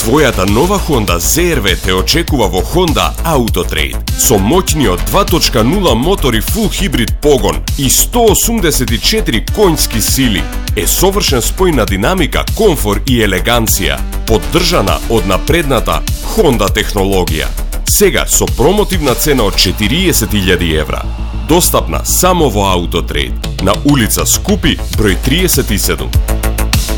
Твојата нова Honda CR-V те очекува во Honda Autotrade. Со моќниот 2.0 мотор и full хибрид погон и 184 конјски сили е совршен спој на динамика, комфор и елеганција, поддржана од напредната Honda технологија. Сега со промотивна цена од 40.000 евра. Достапна само во Autotrade, на улица Скупи, број 37.